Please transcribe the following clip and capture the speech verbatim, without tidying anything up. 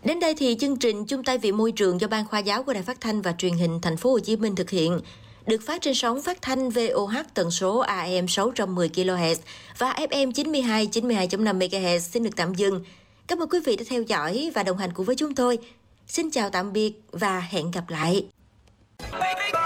Đến đây thì chương trình chung tay vì môi trường do Ban Khoa giáo của Đài Phát thanh và Truyền hình Thành phố Hồ Chí Minh thực hiện, được phát trên sóng phát thanh vê o hát tần số a em sáu trăm mười ki lô héc và ép em chín mươi hai, chín mươi hai chấm năm mê ga héc xin được tạm dừng. Cảm ơn quý vị đã theo dõi và đồng hành cùng với chúng tôi. Xin chào tạm biệt và hẹn gặp lại.